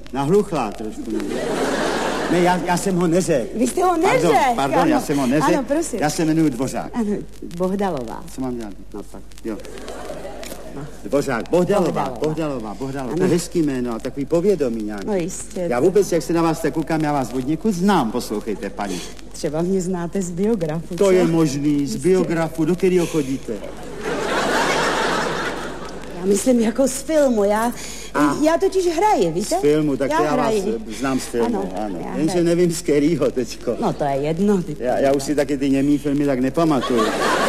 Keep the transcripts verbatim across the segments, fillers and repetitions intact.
Nahluchlá trošku. Ne, já, já jsem ho neřekl. Vy jste ho neřekl? Pardon, pardon ano. já jsem ho neřekl. Ano, prosím. Já se jmenuji Dvořák. Ano, Bohdalová. Co mám dělat? No tak. Jo. No. Dvořák, Bohdalová, Bohdalová. Bohdalová, Bohdalová. To je hezký jméno a takový povědomí nějaký. No jistě. Já vůbec, jak se na vás tak koukám, já vás od někud znám, poslouchejte, paní. Třeba mě znáte z biografu. To co? je možný, z biografu, do kterého chodíte? Já myslím jako z filmu, já, A. já totiž hraji, víte? Z filmu, tak já to já hraji. vás znám z filmu, Ano, ano. já Jenže hraji. nevím z kterýho teďko. No to je jedno. Ty... Já, já už si taky ty němý filmy tak nepamatuju.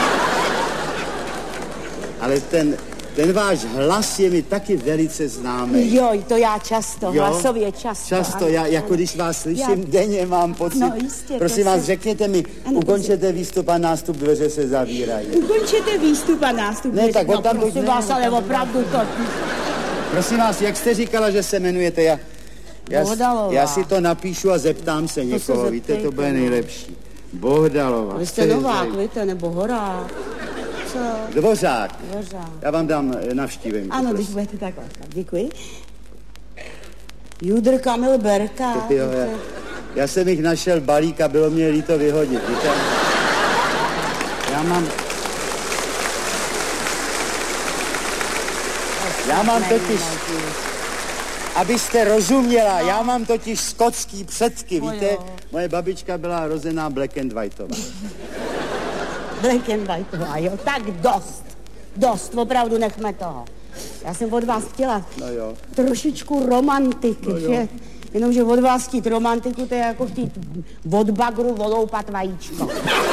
Ale ten, ten váš hlas je mi taky velice známý. Jo, to já často, Jo? hlasově často. Často, ano, já, jako ano. když vás slyším Já- denně, mám pocit. No, jistě, Prosím to vás, se- řekněte mi, Ano, ukončete výstup a nástup, dveře se zavírají. Ukončete výstup a nástup. Ne, tak no, od tam buď prosím ne, vás, od ale tam- opravdu to... Prosím vás, jak jste říkala, že se jmenujete? Já, já, Bohdalová. já si to napíšu a zeptám se někoho, se víte, to zeptejte, bude no. nejlepší. Bohdalová. Vy jste Novák, víte, nebo Horák. Co? Dvořák. Dvořák. Já vám dám eh, navštívení. Ano, když budete takhle. Děkuji. Judr Kamil Berka. Jo, já, já jsem jich našel balík a bylo mě líto vyhodit, víte? Já mám... Já mám totiž... Abyste rozuměla, já mám totiž skotský předky, No víte? jo. Moje babička byla rozená black and whiteová. Black and whiteová, jo. Tak dost. Dost, opravdu nechme toho. Já jsem od vás chtěla No jo. trošičku romantiky, No jo. že? Jenomže od vás chtít romantiku, to je jako chtít od bagru voloupat vajíčko.